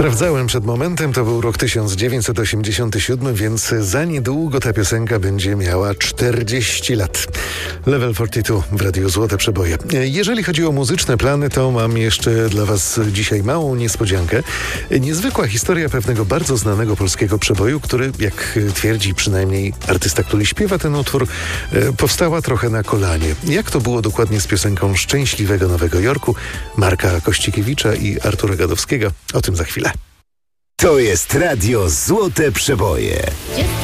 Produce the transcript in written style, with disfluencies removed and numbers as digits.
Sprawdzałem przed momentem, to był rok 1987, więc za niedługo ta piosenka będzie miała 40 lat. Level 42 w Radiu Złote Przeboje. Jeżeli chodzi o muzyczne plany, to mam jeszcze dla Was dzisiaj małą niespodziankę. Niezwykła historia pewnego bardzo znanego polskiego przeboju, który, jak twierdzi przynajmniej artysta, który śpiewa ten utwór, powstała trochę na kolanie. Jak to było dokładnie z piosenką Szczęśliwego Nowego Jorku Marka Kościkiewicza i Artura Gadowskiego? O tym za chwilę. To jest Radio Złote Przeboje.